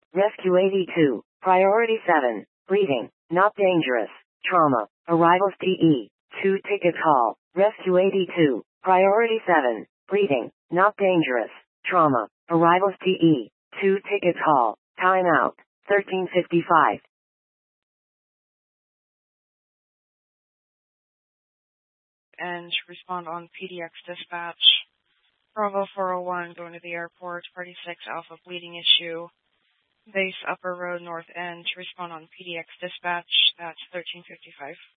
Rescue 82. Priority 7. Breathing. Not dangerous. Trauma. Arrivals TE. 2 tickets hall. Rescue 82. Priority 7. Breathing. Not dangerous. Trauma. Arrivals TE. 2 tickets hall. Time out. 13:55. And respond on PDX dispatch. Bravo 401 going to the airport, Party 6 Alpha bleeding issue. Base Upper Road North End. Respond on PDX dispatch. That's 13:55.